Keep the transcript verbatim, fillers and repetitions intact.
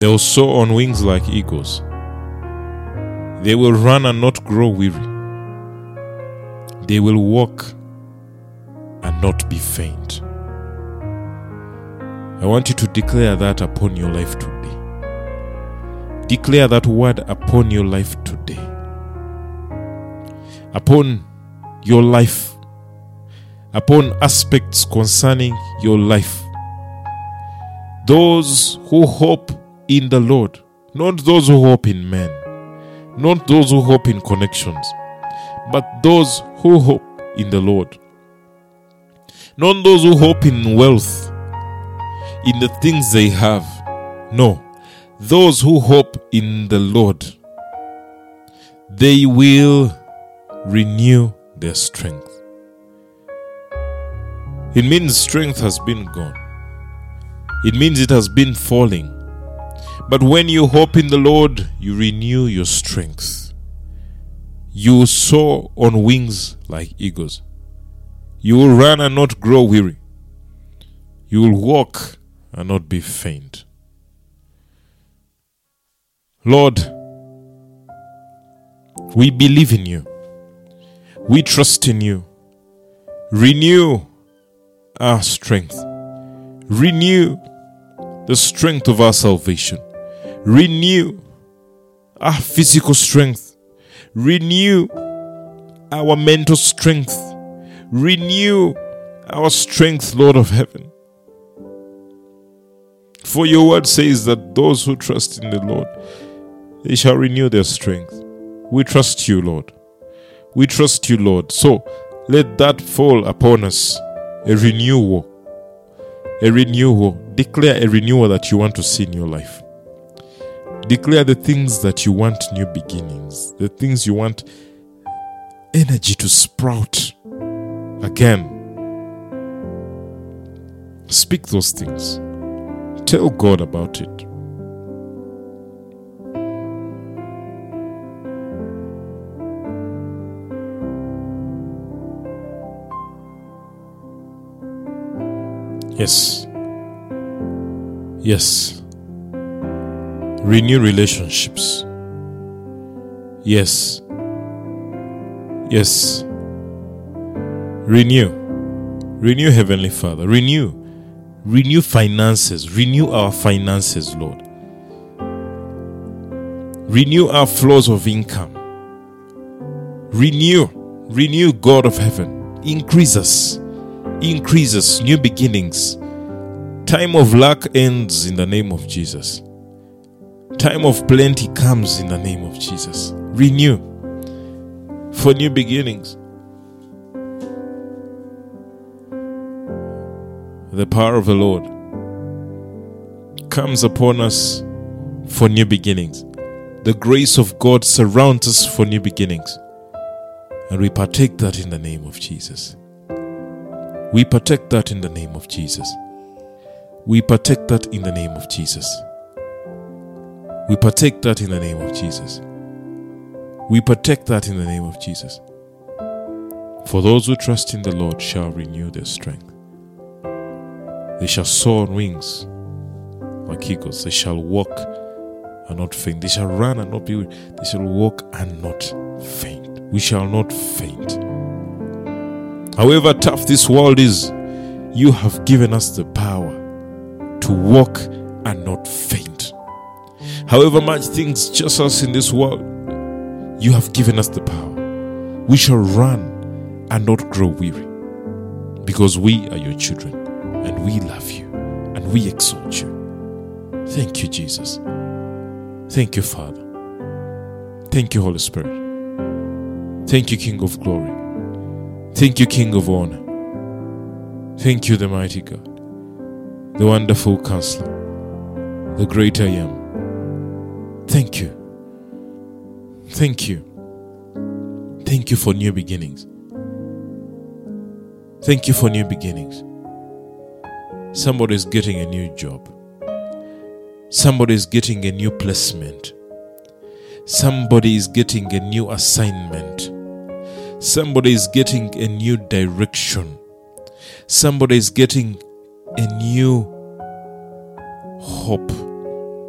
They will soar on wings like eagles. They will run and not grow weary. They will walk and not be faint. I want you to declare that upon your life today. Declare that word upon your life today. Upon your life. Upon aspects concerning your life. Those who hope in the Lord, not those who hope in men, not those who hope in connections, but those who hope in the Lord. Not those who hope in wealth, in the things they have. No, those who hope in the Lord, they will renew their strength. It means strength has been gone. It means it has been falling. But when you hope in the Lord, you renew your strength. You soar on wings like eagles. You will run and not grow weary. You will walk and not be faint. Lord, we believe in you. We trust in you. Renew our strength. Renew the strength of our salvation. Renew our physical strength. Renew our mental strength. Renew our strength, Lord of heaven. For your word says that those who trust in the Lord, they shall renew their strength. We trust you, Lord. We trust you, Lord. So let that fall upon us. A renewal. A renewal. Declare a renewal that you want to see in your life. Declare the things that you want new beginnings. The things you want energy to sprout again. Speak those things. Tell God about it. Yes. Yes. Renew relationships. Yes. Yes. Renew. Renew, Heavenly Father. Renew. Renew finances. Renew our finances, Lord. Renew our flows of income. Renew. Renew, God of heaven. Increase us. Increase us. New beginnings. Time of lack ends in the name of Jesus. Time of plenty comes in the name of Jesus. Renew for new beginnings. The power of the Lord comes upon us for new beginnings. The grace of God surrounds us for new beginnings. And we partake that in the name of Jesus. We partake that in the name of Jesus. We partake that in the name of Jesus. We partake that in the name of Jesus. We partake that in the name of Jesus. For those who trust in the Lord shall renew their strength. They shall soar on wings like eagles. They shall walk and not faint. They shall run and not be weary. They shall walk and not faint. We shall not faint. However tough this world is, you have given us the power to walk and not faint. However much things chase us in this world, you have given us the power. We shall run and not grow weary, because we are your children and we love you and we exalt you. Thank you, Jesus. Thank you, Father. Thank you, Holy Spirit. Thank you, King of Glory. Thank you, King of Honor. Thank you, the mighty God, the wonderful Counselor, the great I am. Thank you. Thank you. Thank you for new beginnings. Thank you for new beginnings. Somebody's getting a new job. Somebody's getting a new placement. Somebody is getting a new assignment. Somebody is getting a new direction. Somebody is getting a new hope.